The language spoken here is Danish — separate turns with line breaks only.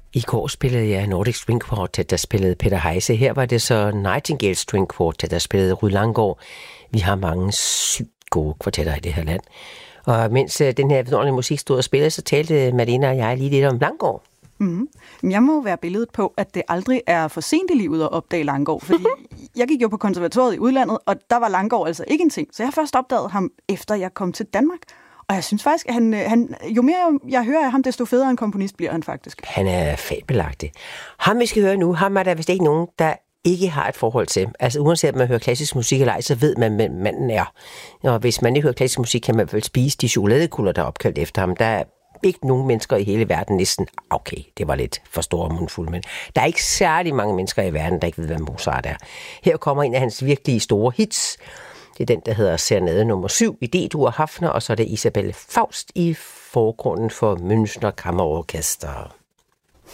I går spillede jeg Nordic String Quartet, der spillede Peter Heise. Her var det så Nightingale String Quartet, der spillede Rud Langgaard. Vi har mange sygt gode kvartetter i det her land. Og mens den her vidunderlige musik stod og spillede, så talte Malene og jeg lige lidt om Langgaard.
Mm. Jeg må være billedet på, at det aldrig er for sent i livet at opdage Langgaard, fordi jeg gik jo på konservatoriet i udlandet, og der var Langgaard altså ikke en ting. Så jeg har først opdaget ham, efter jeg kom til Danmark. Og jeg synes faktisk, at han jo mere jeg hører af ham, desto federe en komponist bliver han faktisk.
Han er fabelagtig. Ham vi skal høre nu, ham er der vist ikke nogen, der ikke har et forhold til. Altså uanset om man hører klassisk musik eller ej, så ved man, hvem manden er. Og hvis man ikke hører klassisk musik, kan man vel spise de chokoladekugler, der er opkaldt efter ham. Der er ikke nogen mennesker i hele verden næsten. Okay, det var lidt for store mundfuld, men der er ikke særlig mange mennesker i verden, der ikke ved, hvad Mozart er. Her kommer en af hans virkelig store hits. Det er den, der hedder Serenade nummer 7 i D-dur Hafner, og så er det Isabelle Faust i forgrunden for Münchner Kammerorkester.